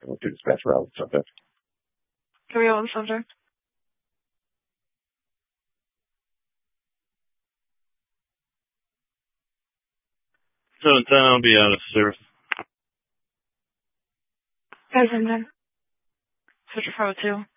We'll do dispatch route subject. Carry on subject. So then I'll be out of service. Guys in there. Switcher 502.